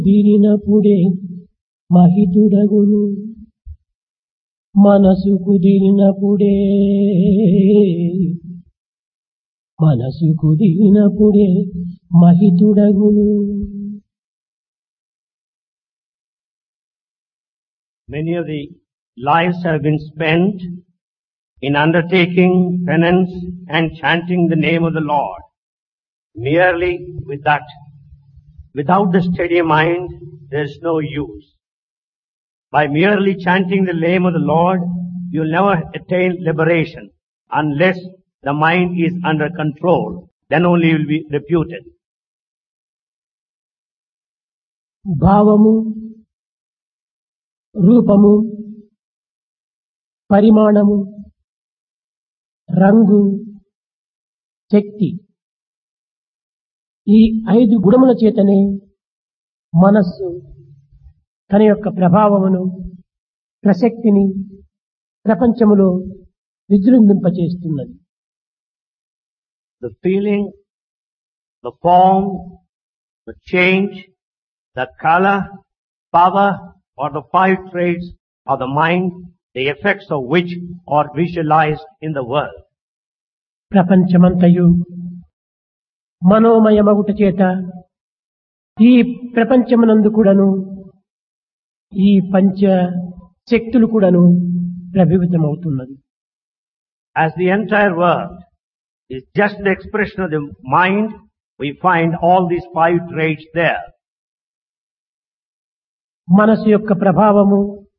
దీనినప్పుడే మహితుడగును మనసు కుదిరినప్పుడే మహితుడగును. Many of the lives have been spent in undertaking penance and chanting the name of the Lord. Merely with that, without the steady mind, there is no use. By merely chanting the name of the Lord, you will never attain liberation unless the mind is under control. Then only you will be reputed. భావము, రూపము, పరిమాణము, రంగు, శక్తి ఈ 5 గుణముల చేతనే మనస్సు తన యొక్క ప్రభావమును, ప్రసక్తిని ప్రపంచములో విజృంభింపచేస్తున్నది. The feeling, the form, the change, the color, power, or the 5 traits of the mind, the effects of which are visualized in the world. ప్రపంచమంతయు మనోమయమగుట చేత ఈ ప్రపంచమునందు కూడాను ఈ పంచ శక్తులు కూడాను ప్రభావితమవుతున్నది. As the entire world is just the expression of the mind, we find all these 5 traits there. మనసు యొక్క ప్రభావము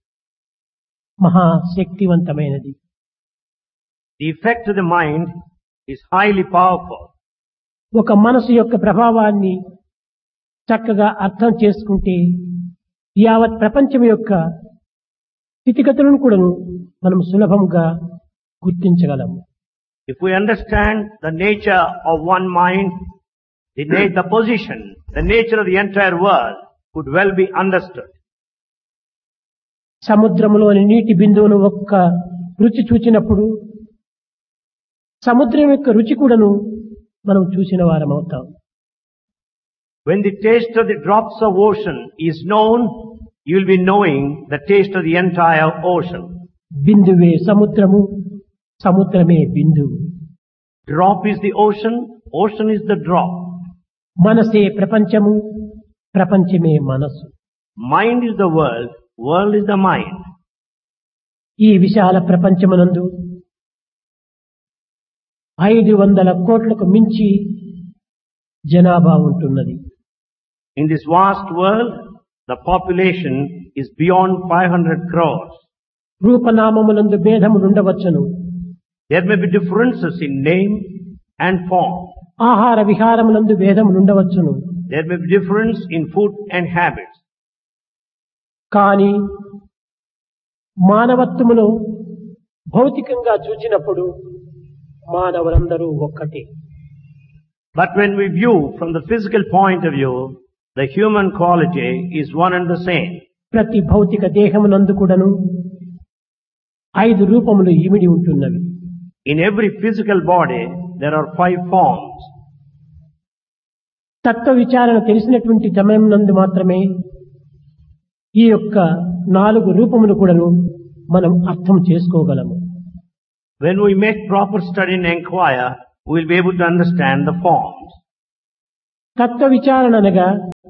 మహాశక్తివంతమైనది. The effect of the mind is highly powerful. ఒక మనసు యొక్క ప్రభావాన్ని చక్కగా అర్థం చేసుకుంటే యావత్ ప్రపంచం యొక్క స్థితిగతులను కూడా మనం సులభంగా గుర్తించగలము. If we understand the nature of one mind, the position, the nature of the entire world could well be understood. సముద్రములోని నీటి బిందువును ఒక్క రుచి చూచినప్పుడు సముద్రం యొక్క రుచి కూడాను మనం చూసిన వారమవుతాం. When the taste of the drops of ocean is known, you will be knowing the taste of the entire ocean. బిందువే సముద్రము, సముద్రమే బిందువు. Drop is the ocean, ocean is the drop. మనసే ప్రపంచము, ప్రపంచమే మనసు. Mind is the world, world is the mind. ఈ విశాల ప్రపంచమునందు 500 కోట్లకు మించి జనాభా ఉంటున్నది. In this vast world, the population is beyond 500 crores. రూపనామములందు భేదములుండవచ్చును. There may be differences in name and form. ఆహార విహారములందు భేదములుండవచ్చును. There may be difference in food and habits. కానీ మానవత్వములో భౌతికంగా చూచినప్పుడు మానవులందరూ ఒక్కటే. But when we view from the physical point of view, the human quality is one and the same. ప్రతి భౌతిక దేహమునందు కూడాను 5 రూపములు ఇమిడి ఉంటున్నవి. In every physical body, there are 5 forms. తత్వ విచారణ తెలిసినటువంటి సమయం నందు మాత్రమే ఈ యొక్క 4 రూపములు కూడాను మనం అర్థం చేసుకోగలము. When we make proper study and inquire, we will be able to understand the forms. తత్వ విచారణ అనగా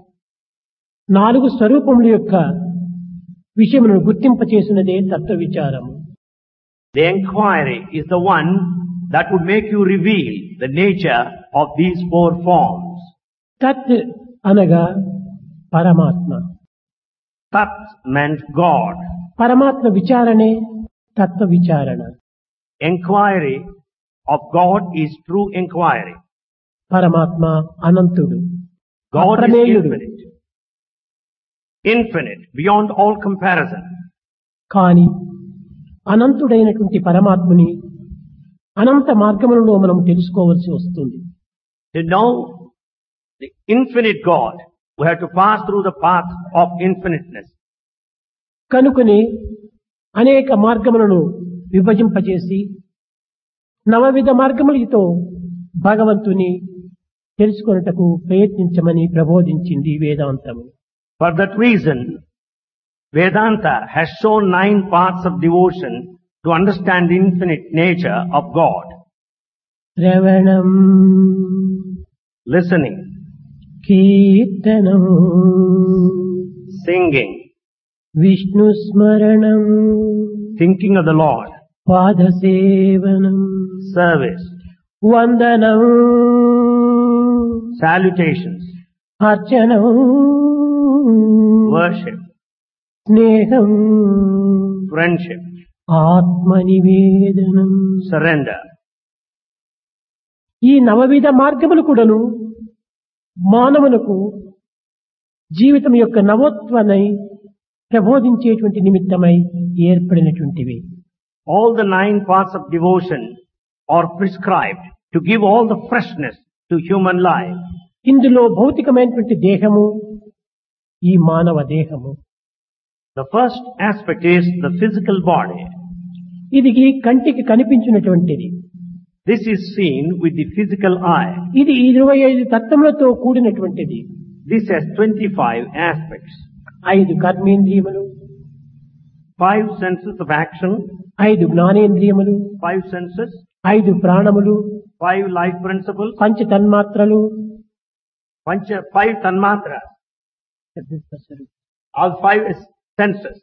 4 స్వరూపముల యొక్క విషయమును గుర్తింపచేసినదే తత్వ విచారము. The inquiry is the one that would make you reveal the nature of these 4 forms. తత్ అనగా పరమాత్మ. Tat meant God. పరమాత్మ విచారణే తత్వ విచారణ. Inquiry of God is true inquiry. పరమాత్మ అనంతుడు, God is అప్రమేయుడు. infinite. Infinite, beyond all comparison. కానీ అనంతుడైనటువంటి పరమాత్మని అనంత మార్గములలో మనం తెలుసుకోవలసి వస్తుంది. To know the infinite God, we have to pass through the path of infiniteness. కనుకనే అనేక మార్గములను విభజింపజేసి నవవిధ మార్గములతో భగవంతుని తెలుసుకొనుటకు ప్రయత్నించమని ప్రబోధించింది వేదాంతము. For that reason, Vedanta has shown 9 paths of devotion to understand the infinite nature of God. శ్రవణం Listening, కీర్తనం singing, Vishnu స్మరణం thinking of the Lord, పాదసేవనం service, వందనం salutations, అర్చనం worship, స్నేహం friendship, ఆత్మనివేదనం. surrender. ఈ నవవిధ మార్గములు కూడాను మానవులకు జీవితం యొక్క నవోత్వనై ప్రబోధించేటువంటి నిమిత్తమై ఏర్పడినటువంటివి. All the 9 paths of devotion are prescribed to give all the freshness to human life. ఇందులో భౌతికమైనటువంటి దేహము ఈ మానవ దేహము. The first aspect is the physical body. ఇది కంటికి కనిపించినటువంటిది. This is seen with the physical eye. ఇది 25 తత్వములతో కూడినటువంటిది. This has 25 aspects. 5 కర్మేంద్రియములు, 5 senses of action, 5 జ్ఞానేంద్రియములు, 5 senses, 5 ప్రాణములు, 5 life principles, పంచ తన్మాత్రలు, 5 tanmatras, all 5 senses.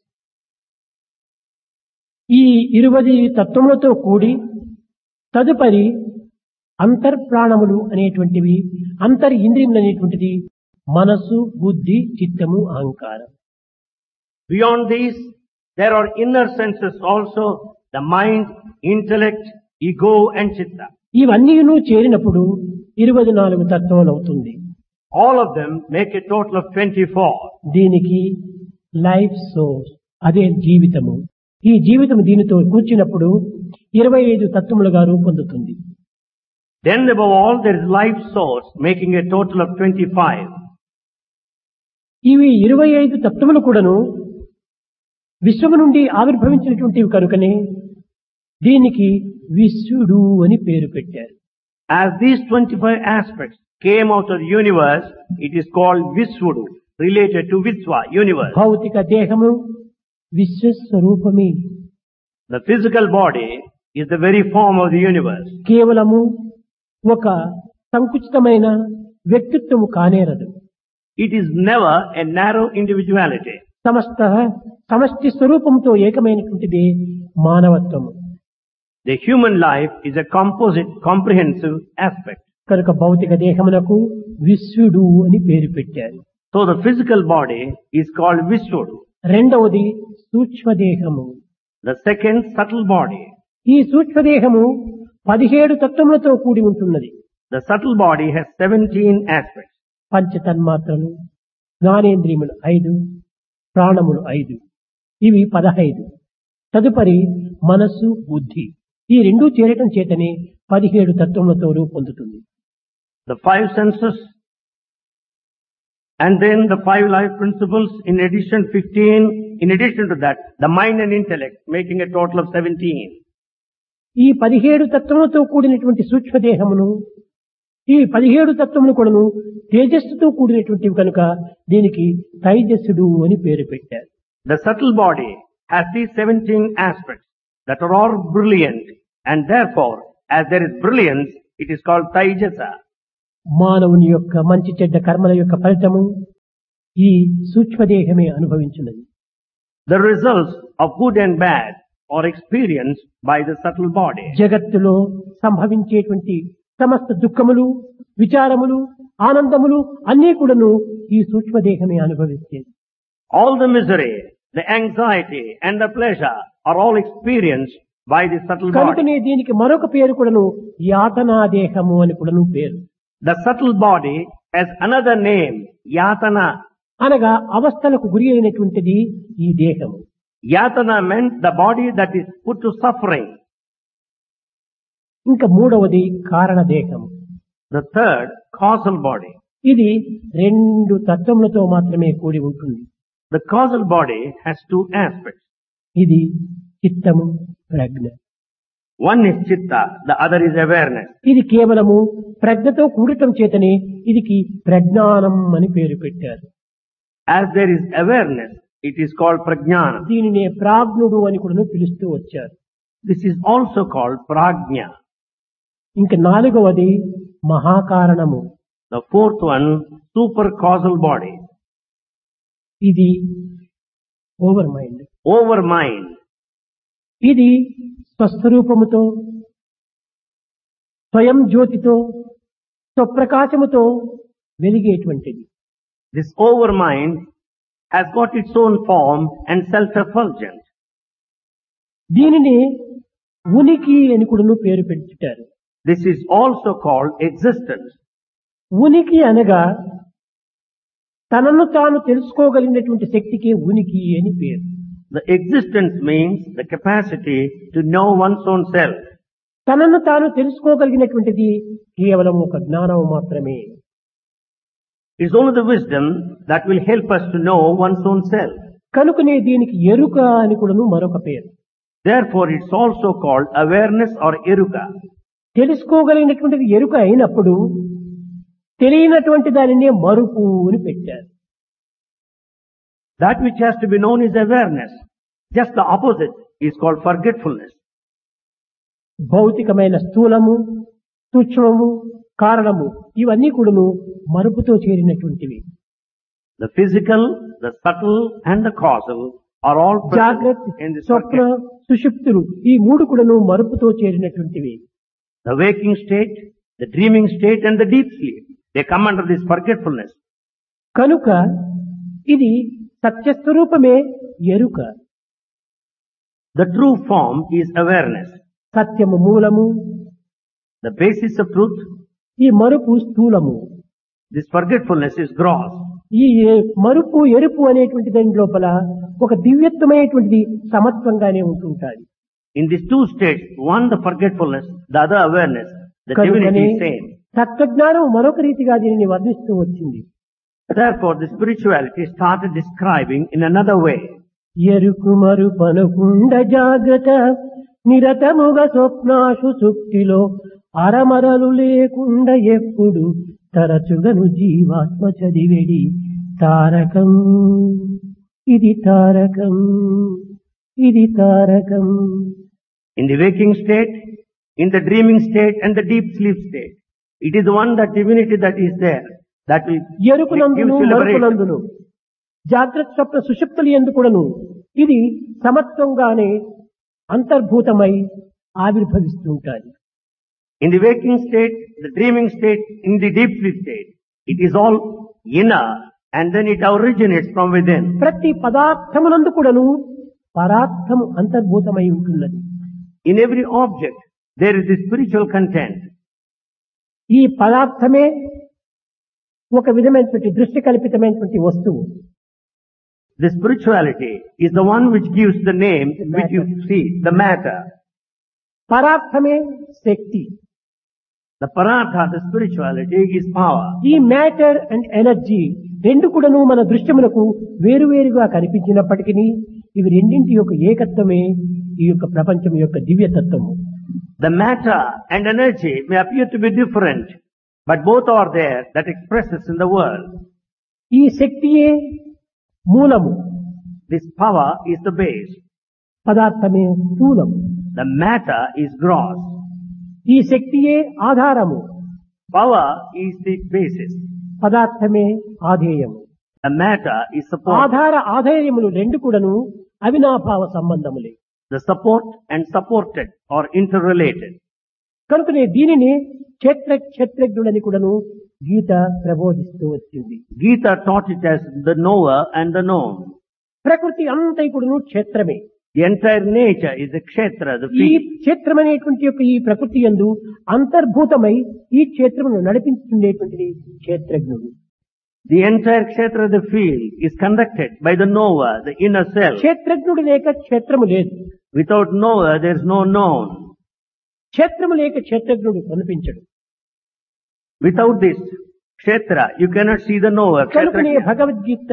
ఈ 20 తత్వములతో కూడి తదుపరి అంతర్ప్రాణములు అనేటువంటివి, అంతర్ ఇంద్రియములు అనేటువంటిది మనసు, బుద్ధి, చిత్తము, అహంకారం. Beyond these, there are inner senses also, the mind, intellect, ego and chitta. ఇవన్నీను చేరినప్పుడు 24 తత్వములు అవుతుంది. All of them make a total of 24. దీనికి లైఫ్ సోర్స్, అదే జీవితము. ఈ జీవితం దీనితో కూర్చున్నప్పుడు 25 తత్వములుగా రూపొందుతుంది. Then above all there is life source making a total of 25. ఇవి 25 తత్వములు కూడాను విశ్వము నుండి ఆవిర్భవించినటువంటివి కనుకనే దీనికి విశ్వడు అని పేరు పెట్టారు. As these 25 aspects came out of the universe, it is called Visvudu, related to Visva, universe. భౌతిక దేహము విశ్వస్వరూపమే. The physical body is the very form of the universe. కేవలము ఒక సంకుచితమైన వ్యక్తిత్వము కానేరదు. It is never a narrow individuality. సమష్టి స్వరూపంతో ఏకమైనటువంటిది మానవత్వము. The human life is a composite, comprehensive aspect. కనుక భౌతిక దేహమునకు విశ్వడు అని పేరు పెట్టారు. So the physical body is called Visvudu. రెండవది సూక్ష్మదేహము. The second, subtle body. ఈ సూక్ష్మదేహము 17 తత్వములతో కూడి ఉంటున్నది. The subtle body has 17 aspects. పంచ తన్మాత్రలు, జ్ఞానేంద్రియములు 5, ప్రాణములు 5, ఇవి 15. తదుపరి మనస్సు, బుద్ధి, ఈ రెండూ చేరటం చేతనే 17 తత్వములతో రూపొందుతుంది. The 5 senses and then the 5 life principles, in addition 15, in addition to that, the mind and intellect, making a total of 17. ఈ 17 తత్వములతో కూడినటువంటి సూక్ష్మదేహమును, ఈ 17 తత్వములు కూడాను తేజస్సుతో కూడినటువంటివి కనుక దీనికి తైజస్సుడు అని పేరు పెట్టారు. The subtle body has these 17 aspects that are all brilliant, and therefore, as there is brilliance, it is called Taijasa. మానవుని యొక్క మంచి చెడ్డ కర్మల యొక్క ఫలితము ఈ సూక్ష్మదేహమే అనుభవించున్నది. The results of good and bad are experienced by the subtle body. జగత్తులో సంభవించేటువంటి సమస్త దుఃఖములు, విచారములు, ఆనందములు అన్నీ కూడాను ఈ సూక్ష్మదేహమే అనుభవించేది. All the misery, the anxiety and the pleasure are all experienced by the subtle కనుకనే body. దీనికి మరొక పేరు కూడాను యాతనా దేహము అని కూడాను పేరు. The subtle body has another name, Yatana. అనగా అవస్థలకు గురి అయినటువంటిది ఈ దేహము. Yatana meant the body that is put to suffering. ఇంకా మూడవది కారణ దేహము. The third, causal body. ఇది 2 తత్వములతో మాత్రమే కూడి ఉంటుంది. The causal body has 2 aspects. ఇది చిత్తము, ప్రజ్ఞ. One is chitta, the other is awareness. ఇది కేవలము ప్రజ్ఞతో కూడటం చేతనే ఇదికి ప్రజ్ఞానం అని పేరు పెట్టారు. As there is awareness, it is called prajnana. దీనినే ప్రాజ్ఞుడు అని కూడా పిలుస్తూ వచ్చారు. This is also called prajna. ఇంక నాలుగవది మహాకారణము. The fourth one, super causal body. ఇది ఓవర్ మైండ్. Over mind. ఇది స్వస్వరూపముతో, స్వయం జ్యోతితో, స్వప్రకాశముతో వెలిగేటువంటిది. This over mind has got its own form and self-effulgent. దీనిని ఉనికి అని కూడా పేరు పెట్టుతారు. This is also called existence. ఉనికి అనగా తనను తాను తెలుసుకోగలిగినటువంటి శక్తికి ఉనికి అని పేరు. The existence means the capacity to know one's own self. తనను తాను తెలుసుకోగలిగినటువంటిది కేవలం ఒక జ్ఞానం మాత్రమే. It's only the wisdom that will help us to know one's own self. కనుకనే దీనికి ఎరుక అని కూడా మరొక పేరు. Therefore, it's also called awareness or eruka. తెలుసుకోగలిగినటువంటిది ఎరుక అయినప్పుడు తెలియనటువంటి దానినే మరుపు అని పెట్టారు. That which has to be known is awareness. Just the opposite is called forgetfulness. భౌతికమైన స్థూలము, సూక్ష్మము, కారణము ఇవన్నీ కూడాను మరుపుతో చేరినటువంటివి. The physical, the subtle and the causal are all జాగ్రత్త, present in this Swapna, forget. సుషుప్తులు ఈ మూడు కూడాను మరుపుతో చేరినటువంటివి. The waking state, the dreaming state and the deep sleep. They come under this forgetfulness. కనుక ఇది సత్యస్వరూపమే ఎరుక. The true form is awareness. సత్యము మూలము, The basis of truth, ఈ మరుపు స్థూలము. this forgetfulness is gross. ఈ మరుపు ఎరుపు అనేటువంటి దాని లోపల ఒక దివ్యత్వమైనటువంటిది సమత్వంగానే ఉంటుంటాది. In these two states, one the forgetfulness, the other awareness, the కనుకనే divinity is same. తత్వజ్ఞానం మరొక రీతిగా దీనిని వర్ణిస్తూ వచ్చింది. Therefore, the spirituality started describing in another way. ఎరుకు మరుపనుకుండ జాగ్రత్త నిరతముగా స్వప్నాశు సుక్తిలో అరమరలు లేకుండా ఎప్పుడు తరచుగను జీవాత్మ చదివేడి తారకం ఇది తారకం ఇది Tarakam. In the waking state, in the dreaming state and the deep sleep state, it is the one that divinity that is there that will ఎరుకునందును give liberation. మరుపునందును జాగ్రత్త స్వప్న సుషుప్తులు ఎందుకుడను ఇది సమత్వంగానే అంతర్భూతమై ఆవిర్భవిస్తుంటాయి. In the waking state, the dreaming state, in the deep sleep state, it is all inner and then it originates from within. ప్రతి పదార్థమునందు కూడాను పరార్థము అంతర్భూతమై ఉంటున్నది. In every object, there is the spiritual content. ఈ పదార్థమే ఒక విధమైనటువంటి దృష్టి కల్పితమైనటువంటి వస్తువు. The spirituality is the one which gives the name which you see, the matter. పరార్థమే Shakti. The paratha, the spirituality is power. ఈ matter and energy రెండు కూడాను మన దృశ్యములకు వేరువేరుగా కనిపించినప్పటికీ ఇవి రెండింటి యొక్క ఏకత్వమే ఈ యొక్క ప్రపంచం యొక్క దివ్యతత్వము. The matter and energy may appear to be different, but both are there that expresses in the world. ఈ శక్తియే మూలము, This power is the base. పదార్థమే స్థూలము. The matter is gross. ఈ శక్తియే ఆధారము, Power is the basis. పదార్థమే ఆధేయము. The matter is support. ఆధార ఆధేయములు రెండు కూడాను అవినాభావ సంబంధములే. The support and supported are interrelated. కనుకనే దీనిని క్షేత్రజ్ఞుడని కూడాను గీత ప్రబోధిస్తూ వచ్చింది. Gita taught it as the knower and the known. ప్రకృతి అంతా కూడాను క్షేత్రమే. The entire nature is the kshetra, the ఈ field. క్షేత్రమనేటువంటి యొక్క ఈ ప్రకృతి యందు అంతర్భూతమై ఈ క్షేత్రమును నడిపించుకునేటువంటిది క్షేత్రజ్ఞుడు. The entire kshetra, the field, is conducted by the knower, the inner self. క్షేత్రజ్ఞుడు లేక క్షేత్రము లేదు. Without knower, there is no known. క్షేత్రము లేక క్షేత్రజ్ఞుడు కనిపించడు. Without this kshetra, you cannot see the knower. కనుకనే Kshetra. Bhagavad Gita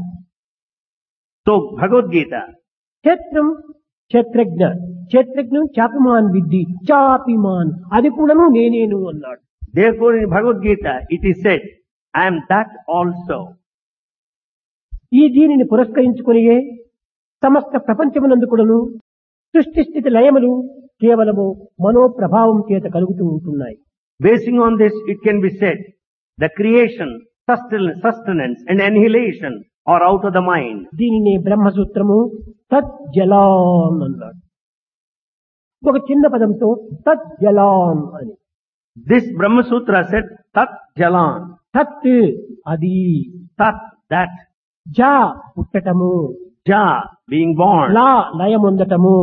So, Bhagavad Gita, క్షేత్రం క్షేత్రజ్ఞ క్షేత్రజ్ఞం చాపిమాన్ విద్ధి చాపిమాన్ అది కూడాను నేనేను అన్నాడు. therefore in Bhagavad Gita, it is said, I am that also. ఈ దీనిని పురస్కరించుకునియే సమస్త ప్రపంచమునందు కూడాను సృష్టి స్థితి లయములు కేవలము మనోప్రభావం చేత కలుగుతూ ఉంటున్నాయి. Basing on this, it can be said, the creation, sustenance and annihilation are out of the mind. దీనిని బ్రహ్మసూత్రము తత్ జలాన్ అన్నాడు. ఒక చిన్న పదంతో తత్ జలాన్ అని. This Brahma Sutra said, Tat Jalan. తత్ అది, Tat, that. జ పుట్టటము, Ja, being born. Law లయముందటము,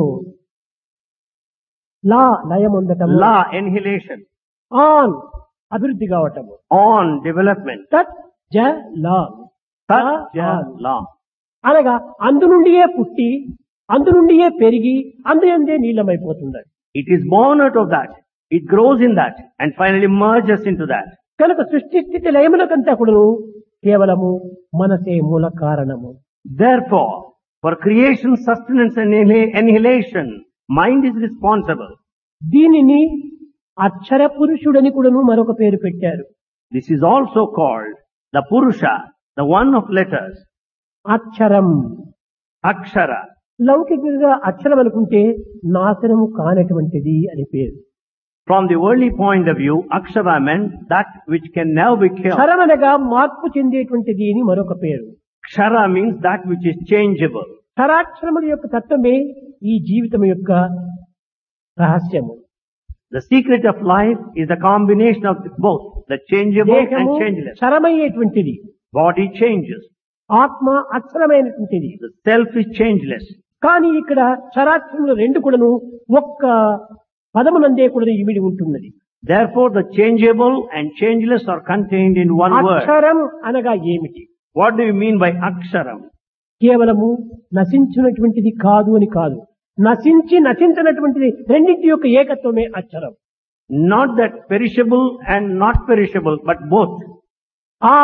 law లయముందటము, La, annihilation. On అభివృద్ధి కావటము. On, development. తత్ జ లా Tat, Ja, La. అనగా అందు నుండియే పుట్టి అందు నుండియే పెరిగి అందుయందే నీలమైపోతుంది. It is born out of that. It grows in that and finally merges into that. కనుక సృష్టి స్థితి లయములకంతా కూడా కేవలము మనసే మూల కారణము. Therefore, for creation, sustenance and annihilation, mind is responsible. దీనిని అక్షర పురుషుడని కూడాను మరొక పేరు పెట్టారు. This is also called the Purusha, the one of letters. అక్షరం. Akshara. లౌకికంగా అక్షరం అనుకుంటే నాశనము కానటువంటిది అని పేరు. From the worldly point of view, Akshara meant that which can never be killed. క్షరమనగా మార్పు చెందేటువంటిది అని మరొక పేరు. Kshara means that which is changeable. క్షరాక్షరముల యొక్క తత్వమే ఈ జీవితం యొక్క రహస్యము. The secret of life is the combination of both, the changeable and దేహము changeless. క్షరమయ్యేటువంటిది, Body changes. ఆత్మ అక్షరమైనటువంటిది. The self is changeless. కానీ ఇక్కడ క్షరాక్షరములు రెండు కూడాను ఒక్క పదమునందే కూడా ఇమిడి ఉంటున్నది. Therefore, the changeable and changeless are contained in one word. అక్షరం అనగా ఏమిటి? What do you mean by Aksharam? కేవలము నశించినటువంటిది కాదు అని కాదు, నశించినటువంటిది రెండింటి యొక్క ఏకత్వమే అక్షరం. Not that perishable and not perishable, but both. ఆ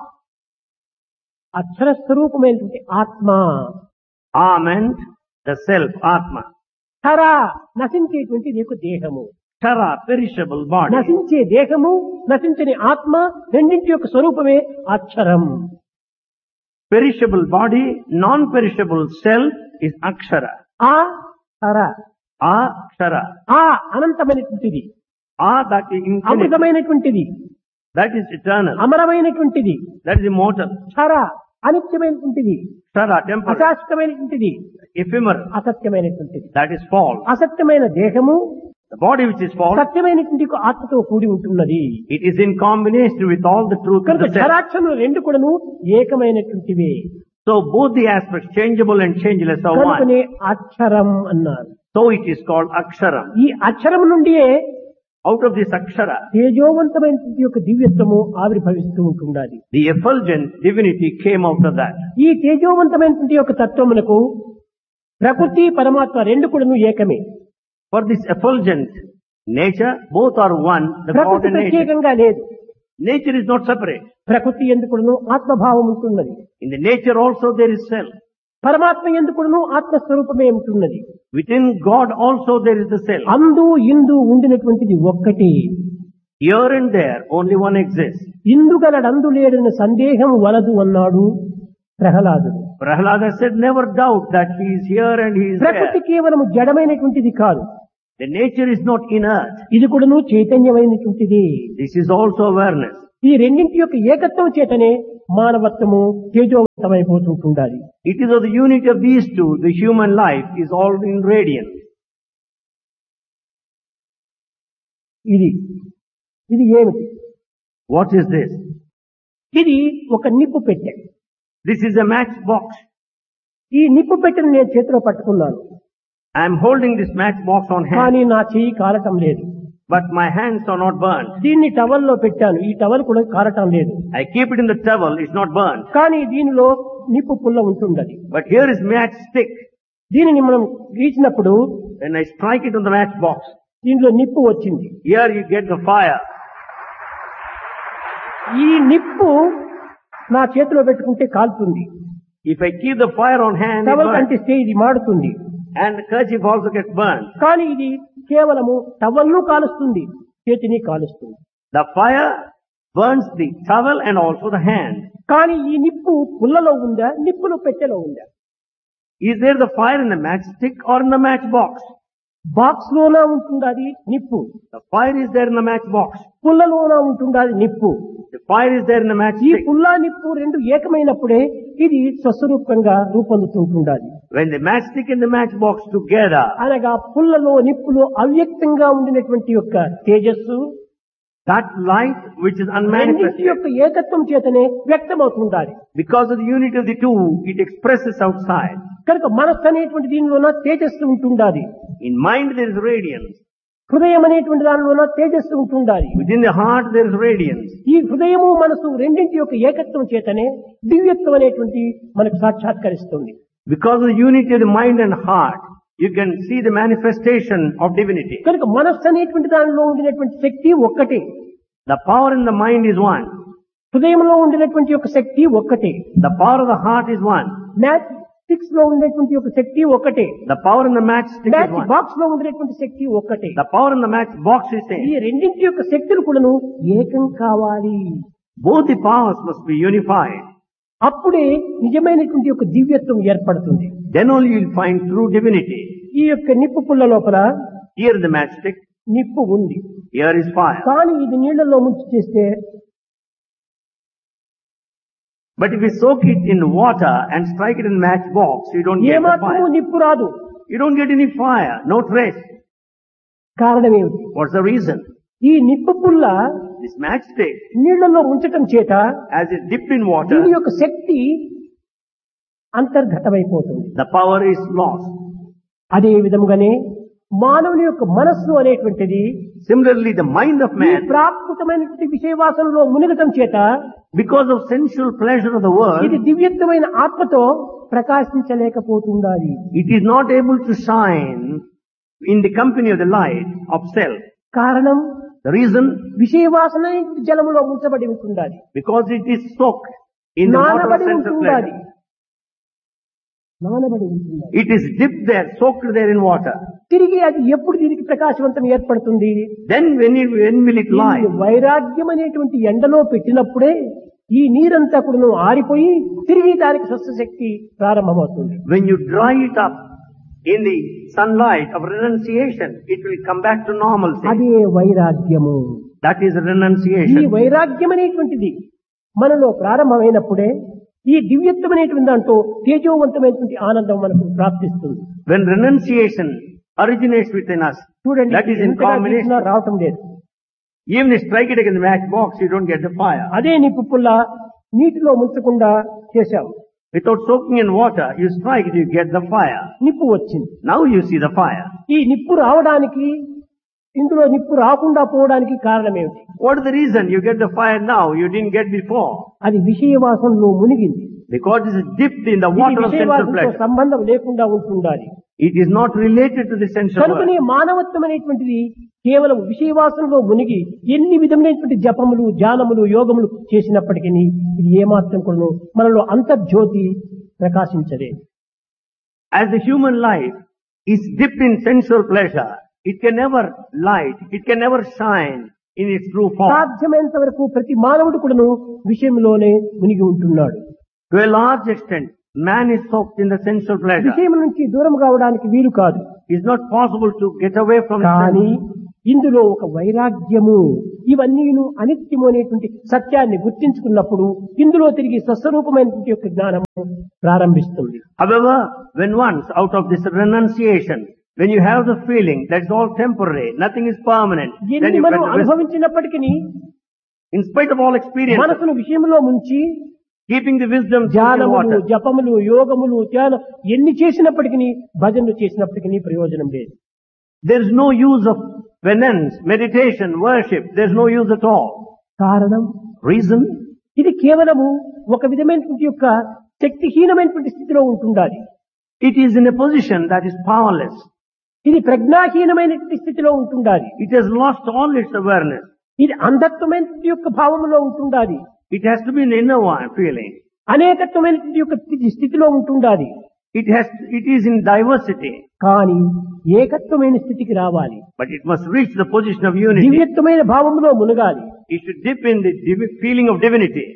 అక్షర స్వరూపమైనటువంటి ఆత్మ, meant the self, Atma. క్షర నశించేటువంటిది యొక్క దేహము. Kshara, perishable body. నశించే దేహము, నశించని ఆత్మ రెండింటి యొక్క స్వరూపమే అక్షరం. Perishable body, non-perishable self is Akshara. ఆ క్షర, Akshara. ఆ అనంతమైనటువంటిది, That is infinite. అమృతమైనటువంటిది, That is eternal. అమరమైనటువంటిది. That is immortal. క్షర అనిత్యమైనటువంటిది, Kshara, temporary. అశాశ్వతమైనటువంటిది, Ephemeral. అసత్యమైనటువంటిది. That is false. అసత్యమైన దేహము The body which is false, సత్యమైనటువంటి ఆత్మతో కూడి ఉంటున్నది. it is in combination with all the truth of కనుక the self. క్షరాక్షరములు రెండు కూడాను ఏకమైనటువంటివే. So both the aspects, changeable and changeless, are one. కనుకనే అక్షరం అన్నారు. So it is called Aksharam. ఈ అక్షరం నుండియే Out of this Akshara, తేజోవంతమైనటువంటి యొక్క దివ్యత్వము ఆవిర్భవిస్తూ ఉంటుండాలి. the effulgent divinity came out of that. ఈ తేజోవంతమైనటువంటి యొక్క తత్వమునకు ప్రకృతి పరమాత్మ రెండు కూడాను ఏకమే. For this effulgent nature, both are one, the God ప్రకృతి and nature. ప్రత్యేకంగా లేదు. Nature is not separate. ప్రకృతి ఎందుకును ఆత్మభావం ఉంటున్నది. In the nature also there is self. పరమాత్మ ఎందుకును ఆత్మస్వరూపమే ఉంటున్నది. Within God also there is the self. అందు ఇందు ఉండినటువంటిది ఒక్కటి. Here and there only one exists. ఇందుగలడందు లేడని సందేహం వలదు అన్నాడు ప్రహ్లాదుడు. Prahlada said, never doubt that he is here and he is ప్రకృతి there. కేవలం జడమైనటువంటిది కాదు, The nature is not inert. ఇది కూడాను చైతన్యమైనటువంటిది. This is also awareness. ఈ రెండింటి యొక్క ఏకత్వం చేతనే మానవత్వము తేజోవంతమైపోతుంటుండాలి. It is of the unity of these two, the human life is all in radiance. ఇది ఏమిటి? What is this? ఇది ఒక నిప్పు పెట్టె. This is a matchbox. ఈ నిప్పు పెట్టెను నేను చేతిలో పట్టుకున్నాను, I am holding this matchbox on hand, కానీ నా చెయ్యి కారటం లేదు. but my hands are not burned. దీన్ని టవల్లో పెట్టాను, ఈ టవల్ కూడా కారటం లేదు. I keep it in the towel, it's not burned. కానీ దీనిలో నిప్పు పుల్ల ఉంటుండది. But here is matchstick. దీనిని మనం గీచినప్పుడు When I strike it on the matchbox, దీంట్లో నిప్పు వచ్చింది. here you get the fire. ఈ నిప్పు నా చేతిలో పెట్టుకుంటే కాలుతుంది, If I keep the fire on hand, it towel burns. కంటిస్తే ఇది మాడుతుంది. And the kerchief also gets burned. కానీ ఇది కేవలము టవల్ను కాలుస్తుంది, చేతిని కాలుస్తుంది. The fire burns the towel and also the hand. కానీ ఈ నిప్పు పుల్లలో ఉందా, నిప్పులు పెట్టెలో ఉందా? Is there the fire in the matchstick or in the matchbox? Box లోనా ఉంటుండాది నిప్పు, The fire is there in the matchbox. పుల్లలోనా ఉంటుండాది నిప్పు. The fire is there in the ఈ matchstick. పుల్లా నిప్పు రెండు ఏకమైనప్పుడే ఇది స్వస్వరూపంగా రూపొందుతుంటుండాలి. When the matchstick and the matchbox together, అనగా పుల్లలో నిప్పులో అవ్యక్తంగా ఉండినటువంటి యొక్క తేజస్సు that light which is రెండింటి unmanifested, యొక్క ఏకత్వం చేతనే వ్యక్తమవుతుండాలి. because of the unity of the two, it expresses outside. కనుక మనస్సు అనేటువంటి దీనిలోన తేజస్సు ఉంటుండాలి. In mind there is radiance. హృదయం అనేటువంటి దానిలోన తేజస్సు ఉంటుండాలి. Within the heart there is radiance. ఈ హృదయము మనసు రెండింటి యొక్క ఏకత్వం చేతనే దివ్యత్వం అనేటువంటి మనకు సాక్షాత్కరిస్తుంది. Because of the unity of the mind and heart, you can see the manifestation of divinity. కనుక మనస్సు అనేటువంటి దానిలో ఉండినటువంటి శక్తి ఒక్కటే, The power in the mind is one. హృదయంలో ఉండినటువంటి యొక్క శక్తి ఒక్కటే, The power of the heart is one. Match sticks లో ఉండేటువంటి యొక్క శక్తి ఒక్కటే, The power in the matchstick is match one. Box లో ఉండేటువంటి శక్తి ఒక్కటే. The power in the matchbox is ఈ same. రెండింటి యొక్క శక్తులు కూడాను ఏకం కావాలి. Both the powers must be unified. అప్పుడే నిజమైనటువంటి యొక్క దివ్యత్వం ఏర్పడుతుంది. Then only you will find true divinity. ఈ యొక్క నిప్పు పుల్ల లోపల Here is the matchstick. నిప్పు ఉంది, Here is fire. కానీ ఇది నీళ్లలో ముంచి చేస్తే But if you soak it in water and strike it in the matchbox, you don't get the ఏమాత్రము fire. నిప్పు రాదు. You don't get any fire. No trace. కారణం ఏమిటి? What's the reason? ఈ నిప్పు పుల్ల This matchstick, నీళ్లలో ఉంచటం చేత as it dipped in దీని water, యొక్క శక్తి అంతర్గతమైపోతుంది. the power is lost. అదే విధముగానే మానవుని యొక్క మనస్సు అనేటువంటిది Similarly, the mind of ఈ man, ప్రాకృతమైనటువంటి విషయవాసనలో మునిగటం చేత because of sensual pleasure of the ఇది world, దివ్యత్వమైన ఆత్మతో ప్రకాశించలేకపోతుండాలి. it is not able to shine in the company of the light of self. కారణం The reason, విషయవాసన జలములో ముంచబడి ఉంటుండాలి, because it is soaked in the water of నానబడి sensual ఉంటుండాలి, pleasure. నానబడి ఉంటుండాలి. It is dipped there, soaked there in water. తిరిగి అది ఎప్పుడు దీనికి ప్రకాశవంతం ఏర్పడుతుంది? Then when will it ఈ lie? వైరాగ్యం అనేటువంటి ఎండలో పెట్టినప్పుడే ఈ నీరంతా కూడా ఆరిపోయి తిరిగి దానికి స్వస్థశక్తి ప్రారంభమవుతుంది. When you dry it up in the sunlight of renunciation, it will come back to normalcy. అదే వైరాగ్యము. That is ఈ renunciation. వైరాగ్యం అనేటువంటిది మనలో ప్రారంభమైనప్పుడే ఈ దివ్యత్వం అనేటువంటి దాంట్లో తేజోవంతమైనటువంటి ఆనందం మనకు ప్రాప్తిస్తుంది. When renunciation originates within us, చూడండి, that is in ఎంతగా combination. తీసినా రావటం లేదు. Even if you strike it against the matchbox, you don't get the fire. అదే నిప్పు పుల్ల నీటిలో ముంచకుండా చేశాం, Without soaking in water, you strike it, you get the fire. నిప్పు వచ్చింది. Now you see the fire. ఈ నిప్పు రావడానికి, ఇందులో నిప్పు రాకుండా పోవడానికి కారణం ఏమిటి? What is the reason you get the fire now, you didn't get before? అది విషయవాసనలో మునిగింది. Because it is dipped in the ఇది water of sensual విషయవాసనతో pleasure. సంబంధం లేకుండా ఉంటుండాలి. It is not related to the sensual కనుకనే world. మానవత్వం అనేటువంటిది కేవలం విషయవాసనలో మునిగి ఎన్ని విధములైనటువంటి జపములు, ధ్యానములు, యోగములు చేసినప్పటికీ ఇది ఏమాత్రం కూడా మనలో అంతర్జ్యోతి ప్రకాశించదే. As the human life is dipped in sensual pleasure, it can never light, it can never shine in its true form. సాధ్యమైనంత వరకు ప్రతి మానవుడు కూడాను విషయంలోనే మునిగి ఉంటున్నాడు. To a large extent, man is soaked in the sensual pleasure. విషయం నుంచి దూరం కావడానికి వీలు కాదు. It's not possible to get away from కానీ sense. ఇందులో ఒక వైరాగ్యము, ఇవన్నీ అనిత్యము అనేటువంటి సత్యాన్ని గుర్తించుకున్నప్పుడు ఇందులో తిరిగి స్వస్వరూపమైనటువంటి యొక్క జ్ఞానము ప్రారంభిస్తుంది. However, when once out of this renunciation, when you have the feeling that it's all temporary, nothing is permanent, then ఎన్ని you మనం get the wisdom. అనుభవించినప్పటికీ In spite of all experience, మనసును విషయంలో ముంచి keeping the wisdom in ధ్యానములు, water, జపములు, యోగములు, ధ్యానం ఎన్ని చేసినప్పటికీ, భజనలు చేసినప్పటికీ ప్రయోజనం లేదు. there is no use of penance, meditation, worship. There is no use at all. కారణం Reason? ఇది కేవలము ఒక విధమైనటువంటి యొక్క శక్తిహీనమైనటువంటి స్థితిలో ఉంటుండాలి. It is in a position that is powerless. ఇది ప్రజ్ఞాహీనమైనటువంటి స్థితిలో ఉంటుండాలి. It has lost all its awareness. ఇది అంధత్వమైనటువంటి యొక్క భావంలో ఉంటుండాలి. It has to be an inner one feeling. అనేకత్వమైనటువంటి యొక్క స్థితిలో ఉంటుండాలి. It is in diversity, కానీ ఏకత్వమైన స్థితికి రావాలి. but it must reach the position of unity. దివ్యత్వమైన భావంలో మునగాలి. It should dip in the feeling of divinity.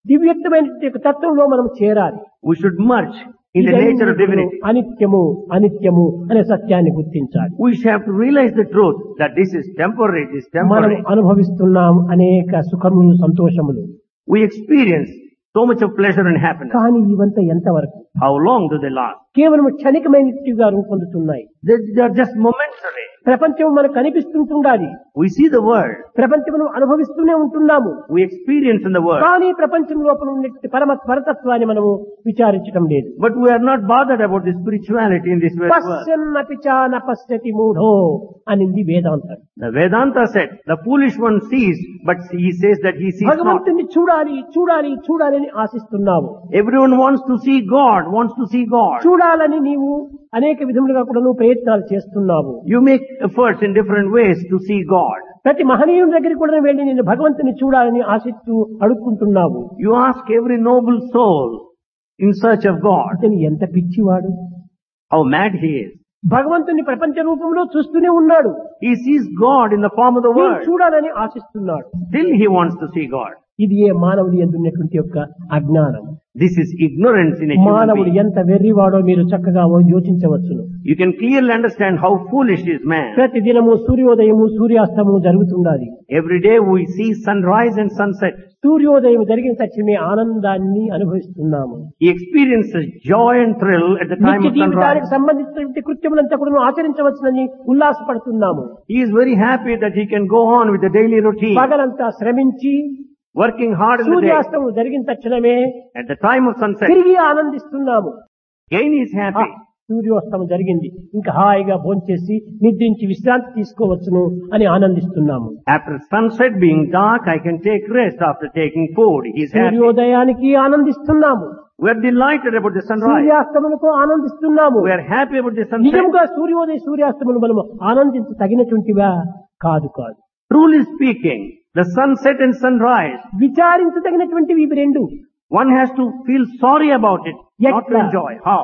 దివ్యత్వమైన తత్వంలో మనం చేరాలి. We should merge in the nature of divinity. అనిత్యము అనిత్యము అనే సత్యాన్ని గుర్తించాలి. We should have to realize the truth that this is temporary, this is మనం temporary. అనుభవిస్తున్నాం అనేక సుఖములు సంతోషములు. We experience so much of pleasure and happiness. కానీ ఇవంతా ఎంతవరకు? How long do they last? కేవలం క్షణికమైనట్టుగా రూపొందుతున్నాయి. They are just momentary. ప్రపంచం మనకు కనిపిస్తుంటుండాలి. We see the world. ప్రపంచమును అనుభవిస్తూనే ఉంటున్నాము. We experience in the world. కానీ ప్రపంచం లోపల ఉన్నటువంటి పరతత్వాన్ని మనము విచారించడం లేదు. But we are not bothered about the spirituality in this world. పశ్యన్నపి చ న పశ్యతి మూఢో అనింది వేదాంతం. The Vedanta said, the foolish one sees, but he says that he sees not. భగవంతుని చూడాలి చూడాలి చూడాలి అని ఆశిస్తున్నావు. Everyone wants to see God, wants to see God. చూడాలని నీవు అనేక విధములుగా కూడా నువ్వు ప్రయత్నాలు చేస్తున్నావు. You make efforts in different ways to see God. ప్రతి మహనీయుని దగ్గరికి కూడా వెళ్ళి నేను భగవంతుని చూడాలని ఆశిస్తూ అడుక్కుంటున్నావు. You ask every noble soul in search of God. అతను ఎంత పిచ్చివాడు. How mad he is. భగవంతుని ప్రపంచ రూపంలో చూస్తూనే ఉన్నాడు. He sees God in the form of the నేను world. చూడాలని ఆశిస్తున్నాడు. Still he wants to see God. ఇది ఏ మానవుడి యందు ఉన్నటువంటి యొక్క అజ్ఞానం. This is ignorance in a human మానవుడు being. ఎంత వెర్రివాడో మీరు చక్కగా యోచించవచ్చును. You can clearly understand how foolish is man. ప్రతి దినము సూర్యోదయము సూర్యాస్తమము జరుగుతుండాలి. Every day we see sunrise and sunset. సూర్యోదయం జరిగిన తక్షణమే ఆనందాన్ని అనుభవిస్తున్నాము. He experiences joy and thrill at the time నిత్య of జీవితానికి sunrise. సంబంధించినటువంటి కృత్యములంతా కూడా ఆచరించవచ్చునని ఉల్లాసపడుతున్నాము. He is very happy that he can go on with the daily routine, పగలంతా శ్రమించి working hard in the day. సూర్యాస్తమం జరిగిన తక్షణమే At the time of sunset, తిరిగి ఆనందిస్తున్నాము. again he is happy. సూర్యోస్తమం జరిగింది, ఇంకా హాయిగా భోంచేసి నిద్రించి విశ్రాంతి తీసుకోవచ్చును అని ఆనందిస్తున్నాము. After sunset being dark, I can take rest after taking food. He is happy. సూర్యోదయానికి ఆనందిస్తున్నాము. We are delighted about the sunrise. సూర్యాస్తములకు ఆనందిస్తున్నాము. We are happy about the sunset. నిజంగా సూర్యోదయ సూర్యాస్తములు మనము ఆనందించ తగినటువంటివా? కాదు కాదు. Truly speaking, the sunset and sunrise, విచారించదగినటువంటివి ఇవి రెండు. one has to feel sorry about it, not to Yet- enjoy. How?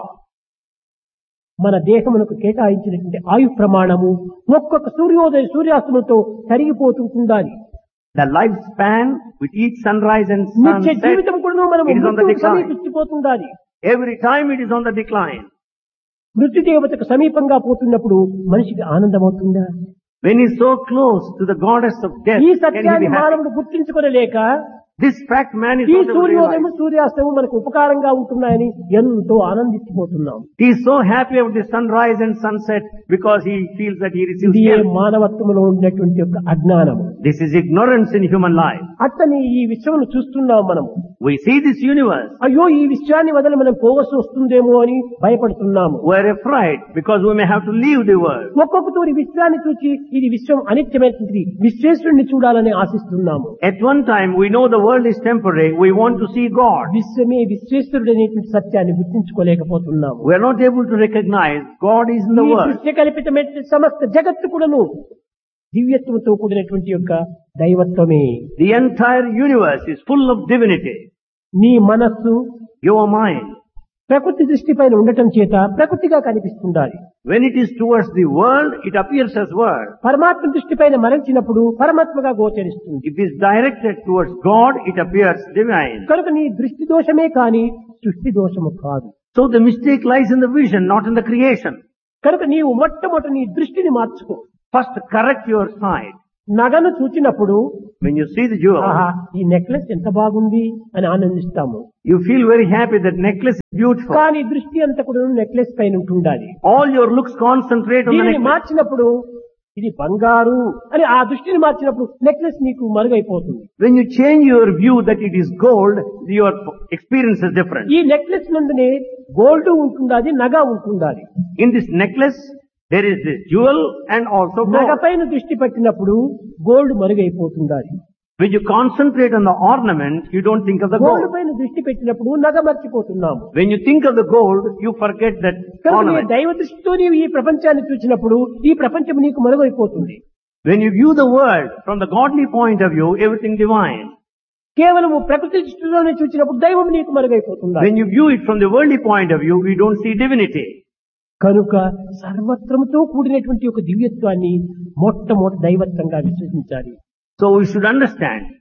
మన దేహమునకు కేటాయించినటువంటి ఆయు ప్రమాణము ఒక్కొక్క సూర్యోదయ సూర్యాస్తములతో కరిగిపోతుండాలి. The lifespan with each sunrise and నిత్య sunset, జీవితం కూడా మనము it is on the మృత్యువుకు decline. సమీపిస్తుపోతుండాలి. Every time it is on the decline. మృత్యు దేవతకు సమీపంగా పోతున్నప్పుడు మనిషికి ఆనందమవుతుందా? When he is so close to the goddess of death, ఈ can he సత్యాన్ని be happy? మానవుడు గుర్తించుకోలేక This fact man is ఈ not able to సూర్యోదయం realize. సూర్యాస్తమం మనకు ఉపకారంగా ఉంటున్నాయని ఎంతో ఆనందించిపోతున్నాం. He is so happy about the sunrise and sunset because he feels that he receives ఇది ఏ help. మానవత్వంలో ఉన్నటువంటి యొక్క అజ్ఞానము. This is ignorance in human life. అతని ఈ విశ్వమును చూస్తున్నాం మనము. We see this universe. అయ్యో ఈ విశ్వాన్ని వదిలి మనం పోవలసి వస్తుందేమో అని భయపడుతున్నాము. We are afraid because we may have to leave the world. ఒక్కొక్క తూరి విశ్వాన్ని చూచి ఇది విశ్వం అనిత్యమైనది, విశ్వేశ్వరుణ్ణి చూడాలని ఆశిస్తున్నాము. At one time we know the world is temporary. We want to see God. విశ్వమే విశ్వేశ్వరుడు అనేటువంటి సత్యాన్ని గుర్తించుకోలేకపోతున్నాము. We are not able to recognize God is in the ఈ world. దృశ్య కల్పితమైన సమస్త జగత్తు కూడాను దివ్యత్వంతో కూడినటువంటి యొక్క దైవత్వమే. The entire universe is full of divinity. నీ మనస్సు Your mind, ప్రకృతి దృష్టి పైన ఉండటం చేత ప్రకృతిగా కనిపిస్తుండాలి. when it is towards the world, it appears as world. పరమాత్మ దృష్టి పైన మరల్చినప్పుడు పరమాత్మగా గోచరిస్తుంది. If it is directed towards God, it appears divine. కనుక నీ దృష్టి దోషమే కాని సృష్టి దోషము కాదు. So the mistake lies in the vision, not in the creation. కనుక నీవు మొట్టమొదటి నీ దృష్టిని మార్చుకో. First correct your sight. నగను చూచినప్పుడు When you see the jewel, ఆహా ఈ నెక్లెస్ ఎంత బాగుంది అని ఆనందిస్తాము. you feel very happy that necklace is beautiful. కానీ దృష్టి అంతా కూడా నెక్లెస్ పైన ఉంటుండాలి. All your looks concentrate on the దీనిని necklace. మార్చినప్పుడు ఇది బంగారు అని ఆ దృష్టిని మార్చినప్పుడు నెక్లెస్ నీకు మరుగైపోతుంది. When you change your view that it is gold, your experience is different. ఈ నెక్లెస్ నందునే గోల్డ్ ఉంటుండాలి, నగ ఉంటుండాలి. In this necklace, there is this jewel and also నగ gold. పైన దృష్టి పెట్టినప్పుడు gold మరుగైపోతుండాలి. When you concentrate on the ornament, you don't think of the gold gold. పైన దృష్టి పెట్టినప్పుడు నగ మర్చిపోతున్నాము. When you think of the gold, you forget that కనుక నీ ornament. దైవ దృష్టితో నీవు ఈ ప్రపంచాన్ని చూసినప్పుడు ఈ ప్రపంచం నీకు మరుగైపోతుంది. When you view the world from the godly point of view, everything divine. కేవలము ప్రకృతి దృష్టిలోనే చూసినప్పుడు దైవం నీకు మరుగైపోతుంది. When you view it from the worldly point of view, we don't see divinity. కనుక సర్వత్రముతో కూడినటువంటి ఒక దివ్యత్వాన్ని మొట్టమొదటి దైవత్వంగా విశ్వసించాలి. So we should understand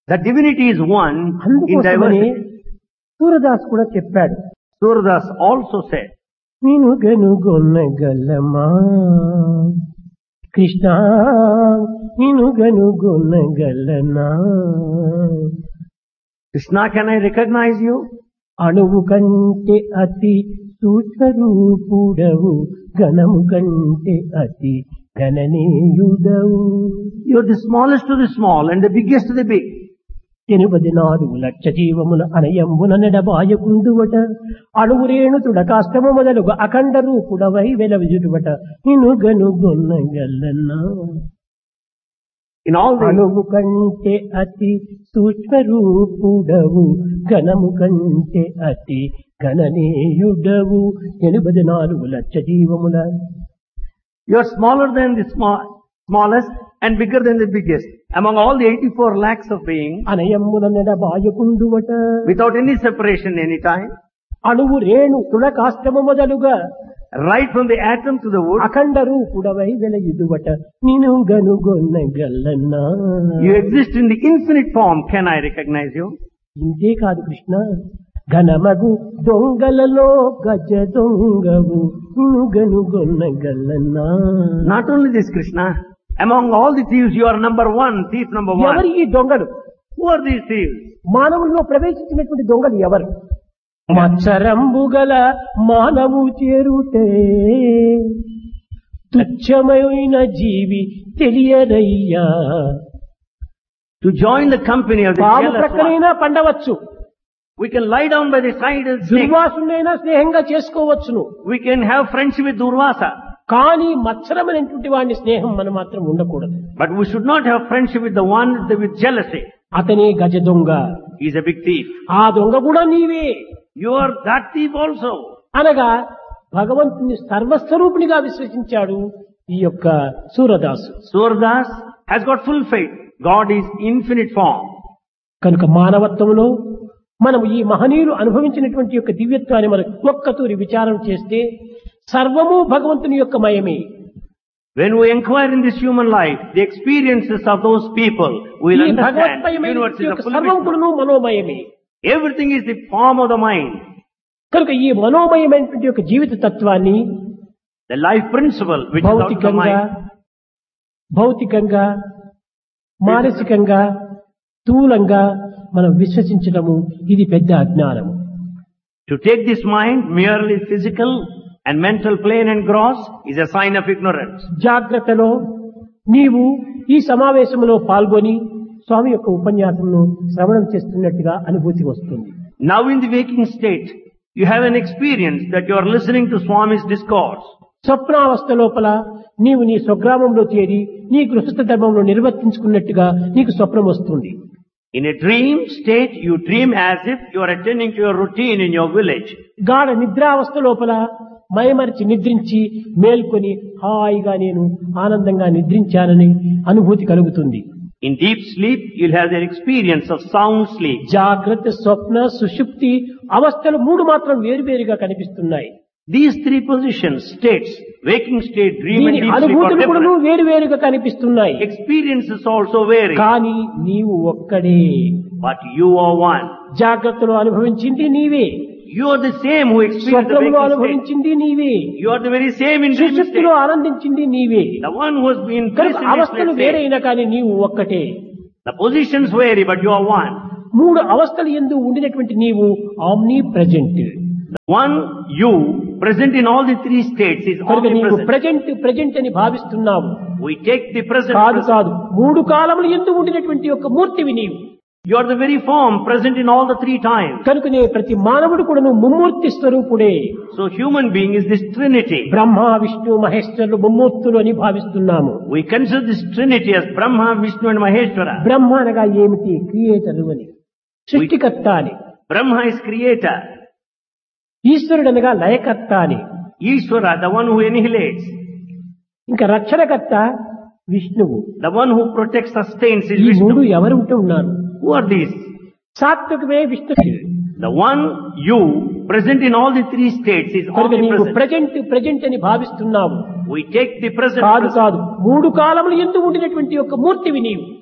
The divinity is one in అందుకోసమని diversity. సూరదాస్ కూడా చెప్పాడు, Surdas also said, నేను గనుగొనగలమా కృష్ణ, నేను గనుగొనగలనా, Krishna, can I recognize you? అణువు కంటే అతి సూక్ష్మరూపుడవు, ఘనము కంటే అతి గణనీయుడవు. You're the smallest of the small and the biggest of the big. 84 లక్ష జీవముల అనయంబున నెడబాయకుందువట, అణువురేణు తుడకాష్టము మొదలుగు అఖండ రూపుడవై వెలవిజుడువట, నిన్ను గనుగొనగలనా. In all the అణువు కంటే అతి సూక్ష్మరూపుడవు, ఘనము కంటే అతి గణనీయుడవు. 84 లక్ష జీవముల, you're smaller than the smallest and bigger than the biggest. Among all the 84 lakhs of beings, అనయమ్మున నెడబాయకుందువట, without any separation any time, అణువు రేణు తుడకాష్టము మొదలుగా right from the atom to the wood, అఖండ రూపుడవై వెలయుదువట, నిన్ను గనుగొనగలనా. you exist in the infinite form. Can I recognize you? ఇంతే కాదు కృష్ణ, ఘనమగు దొంగలలో గజ దొంగవు, నిన్ను గనుగొనగలనా. Not only this, Krishna, among all the thieves, you are number one, thief number ఎవరు one. ఈ దొంగలు? Who are these thieves? మానవుల్లో ప్రవేశించినటువంటి దొంగలు ఎవరు? మత్సరంబు గల మానవు చేరుటే, తుచ్చమైన జీవి తెలియదయ్యా. To join the company of the పాము jealous one. ప్రక్కనైనా పండవచ్చు, We can lie down by the side of snake. దుర్వాసునైనా స్నేహంగా చేసుకోవచ్చును, We can have friendship with Durvasa. కానీ మత్సరమైనటువంటి వాడిని స్నేహం మనం మాత్రం ఉండకూడదు. But we should not have friendship with the one with jealousy. అతనే గజ దొంగ, He is a big thief. ఆ దొంగ కూడా నీవే. You are that thief also. అనగా భగవంతుని సర్వస్వరూపునిగా విశ్వసించాడు ఈ యొక్క Surdas. Surdas has got full faith. God is infinite form. కనుక మానవత్వంలో మనం ఈ మహనీయులు అనుభవించినటువంటి యొక్క దివ్యత్వాన్ని మనం ఒక్కతూరి విచారం చేస్తే సర్వము భగవంతుని యొక్క మయమే. When we inquire in this human life, the experiences of those people, we will ఈ understand భగవత్మయమైన universe is a యొక్క full సర్వం picture. కూడాను మనోమయమే. Everything is the form of the mind. కనుక ఈ మనోమయమైనటువంటి యొక్క జీవిత తత్వాన్ని The life principle which is out of the భౌతికంగా mind. భౌతికంగా మానసికంగా స్థూలంగా మనం విశ్వసించడము ఇది పెద్ద అజ్ఞానము. To take this mind merely physical and mental plane and gross is a sign of ignorance. జాగ్రత్తలో నీవు ఈ సమావేశంలో పాల్గొని స్వామి యొక్క ఉపన్యాసమును శ్రవణం చేస్తున్నట్టుగా అనుభూతి వస్తుంది. Now in the waking state, you have an experience that you are listening to Swami's discourse. స్వప్నావస్థ లోపల నీవు నీ స్వగ్రామంలో చేరి నీ గృహస్థ ధర్మంలో నిర్వర్తించుకున్నట్టుగా నీకు స్వప్నం వస్తుంది. In a dream state, you dream as if you are attending to your routine in your village. గాఢ నిద్రావస్థ లోపల మైమరిచి నిద్రించి మేల్కొని హాయిగా నేను ఆనందంగా నిద్రించానని అనుభూతి కలుగుతుంది. In deep sleep, you'll have the experience of sound sleep. జాగ్రత్త, స్వప్న, సుషుప్తి అవస్థలు మూడు మాత్రం వేరువేరుగా కనిపిస్తున్నాయి. These three positions, states, waking state, dream and దీని deep sleep are అనుభూతులు కూడా different. వేరువేరుగా కనిపిస్తున్నాయి. Experiences also vary. కానీ నీవు ఒక్కడే. But you are one. జాగ్రత్తలో అనుభవించింది నీవే, You are the same who experienced the స్వప్నంలో waking state. అనుభవించింది నీవే, You are the very same in dream state. సుషుప్తిలో ఆనందించింది నీవే. The one who has been కనుక placed in this అవస్థలు state. వేరైనా కానీ నీవు ఒక్కటే. The positions vary, but you are one. మూడు అవస్థలు యందు ఉండినటువంటి నీవు omni present. The one you present in all the three states is కనుక నీవు omnipresent. ప్రజెంట్ అని భావిస్తున్నావు. We take the present. కాదు కాదు, మూడు కాలములు ఎందు ఉండినటువంటి యొక్క మూర్తివి నీవు. You are the very form present in all the three times. కనుకనే ప్రతి మానవుడు కూడా ముమ్మూర్తి స్వరూపుడే. So human being is this Trinity. బ్రహ్మ, విష్ణు, మహేశ్వరులు ముమ్మూర్తులు అని భావిస్తున్నాము. We consider this Trinity as Brahma, Vishnu and Maheshwara. బ్రహ్మ అనగా ఏమిటి? క్రియేటరు అని, సృష్టికర్త అని. Brahma is creator. ఈశ్వరుడు అనగా లయకర్త అని. Ishvara, the one who annihilates. ఇంకా రక్షణకర్త విష్ణువు. The one who protects, sustains is ఈ మూడు Vishnu. ఎవరు ఉంటూ ఉన్నారు? Who are these? సాత్వికమే Vishnu. The one you present in all the three states is కనుక నీవు omnipresent. ప్రజెంట్ అని భావిస్తున్నావు. We take the present. కాదు కాదు, మూడు కాలములు ఎందు ఉండినటువంటి యొక్క మూర్తివి నీవు.